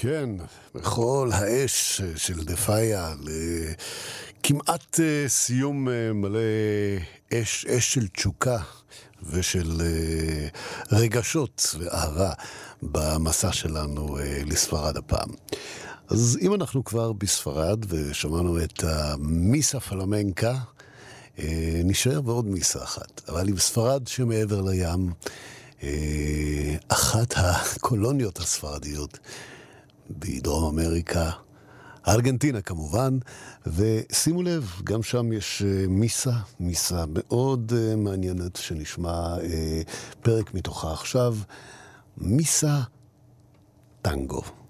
כן, בכל האש של דפאיה, כמעט סיום מלא אש של תשוקה ושל רגשות ואהבה במסע שלנו לספרד הפעם. אז אם אנחנו כבר בספרד ושמענו את המיסה פלמנקה, נשאר בעוד מיסה אחת, אבל עם ספרד שמעבר לים, אחת הקולוניות הספרדיות בדרום אמריקה, ארגנטינה כמובן, ושימו לב, גם שם יש מיסה מאוד מעניינת שנשמע פרק מתוכה עכשיו, מיסה טנגו.